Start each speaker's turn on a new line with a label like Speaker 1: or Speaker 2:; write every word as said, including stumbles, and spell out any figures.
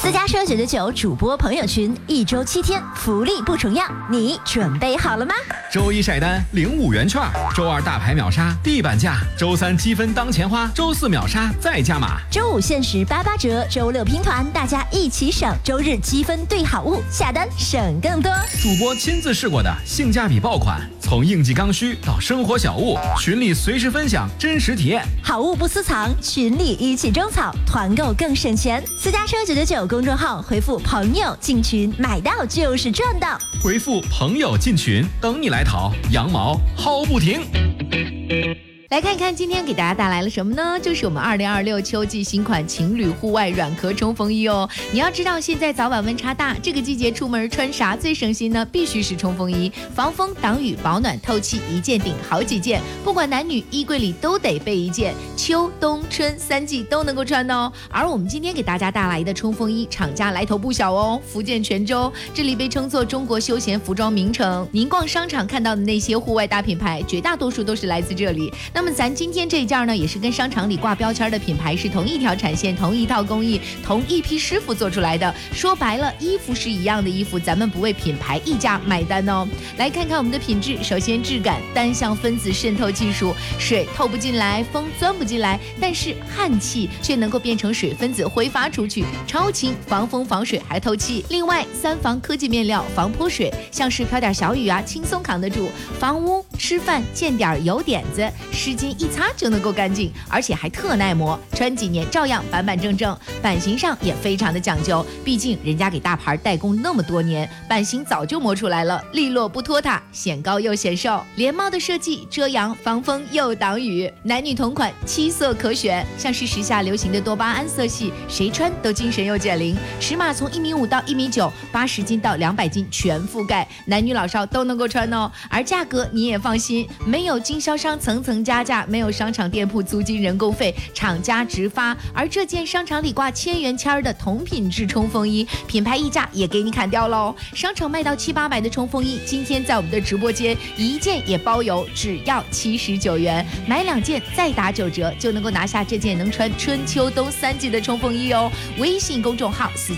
Speaker 1: 私家车九九九主播朋友群，一周七天，福利不重样，你准备好了吗？
Speaker 2: 周一晒单领五元券，周二大牌秒杀地板价，周三积分当钱花，周四秒杀再加码，
Speaker 1: 周五限时八八折，周六拼团，大家一起省，周日积分兑好物，下单省更多。
Speaker 2: 主播亲自试过的性价比爆款，从应季刚需到生活小物，群里随时分享真实体验，
Speaker 1: 好物不私藏，群里一起种草，团购更省钱。私家车九九九公众号回复朋友进群，买到就是赚到。
Speaker 2: 回复朋友进群，等你来淘，羊毛薅不停。
Speaker 3: 来看一看今天给大家带来了什么呢？就是我们二零二六秋季新款情侣户外软壳冲锋衣哦。你要知道，现在早晚温差大，这个季节出门穿啥最省心呢？必须是冲锋衣，防风挡雨保暖透气，一件顶好几件，不管男女，衣柜里都得备一件，秋冬春三季都能够穿哦。而我们今天给大家带来的冲锋衣，厂家来头不小哦，福建泉州，这里被称作中国休闲服装名城。您逛商场看到的那些户外大品牌，绝大多数都是来自这里。那么咱今天这一件呢，也是跟商场里挂标签的品牌是同一条产线、同一套工艺、同一批师傅做出来的。说白了，衣服是一样的衣服，咱们不为品牌溢价买单哦。来看看我们的品质，首先质感，单向分子渗透技术，水透不进来，风钻不进来，但是汗气却能够变成水分子挥发出去，超轻，防风防水还透气。另外，三防科技面料，防泼水，像是飘点小雨啊，轻松扛得住。防污，吃饭见点油点子，湿巾一擦就能够干净，而且还特耐磨，穿几年照样板板正正。版型上也非常的讲究，毕竟人家给大牌代工那么多年，版型早就磨出来了，利落不拖沓，显高又显瘦。连帽的设计，遮阳防风又挡雨，男女同款，七色可选，像是时下流行的多巴胺色系，谁穿都精神又减龄。尺码从一米五到一米九，八十斤到两百斤全覆盖，男女老少都能够穿哦。而价格你也放心，没有经销商层层加价，没有商场店铺租金人工费，厂家直发。而这件商场里挂千元签的同品质冲锋衣，品牌溢价也给你砍掉喽。商场卖到七八百的冲锋衣，今天在我们的直播间一件也包邮，只要七十九元，买两件再打九折，就能够拿下这件能穿春秋冬三季的冲锋衣哦。微信公众号